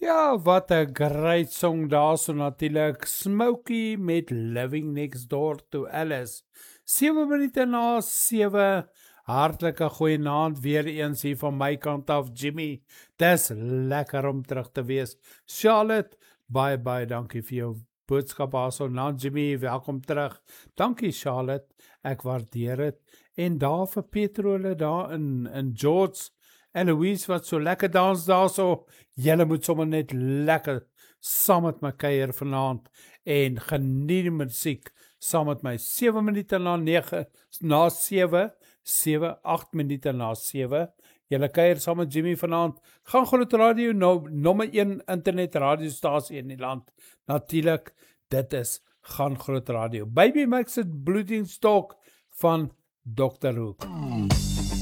Ja, wat 'n great song daar so natuurlik. Smokey met Living Next Door to Alice. 7 minute na 7. Hartlike goeienaand weer eens hier van my kant af, Jimmy. Dis lekker om terug te wees. Charlotte, baie dankie vir jou boodskap also. Nou Jimmy, welkom terug. Dankie Charlotte, ek waardeer dit. En daar vir Petrole daar in George en Louise wat so lekker dans daar so. Julle moet sommer net lekker saam met my kuier vanaand en geniet die musiek saam met my. 7 minute na 9, na 7, 8 minute na 7. Julle kuier saam met Jimmy vanaand. Gaan Groot Radio, nommer 1 internet radiostasie in die land. Natuurlik, dit is Gaan Groot Radio. Baby Makes It Bloeding Stalk van Dr. Hoek.